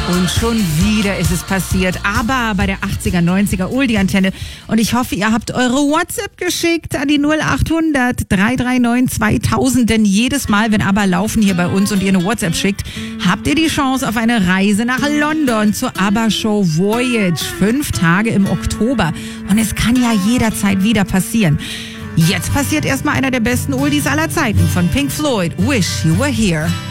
Und schon wieder ist es passiert, aber bei der 80er, 90er Oldie-Antenne. Und ich hoffe, ihr habt eure WhatsApp geschickt an die 0800 339 2000. Denn jedes Mal, wenn ABBA laufen hier bei uns und ihr eine WhatsApp schickt, habt ihr die Chance auf eine Reise nach London zur ABBA-Show Voyage. 5 Tage im Oktober. Und es kann ja jederzeit wieder passieren. Jetzt passiert erstmal einer der besten Oldies aller Zeiten von Pink Floyd. Wish You Were Here.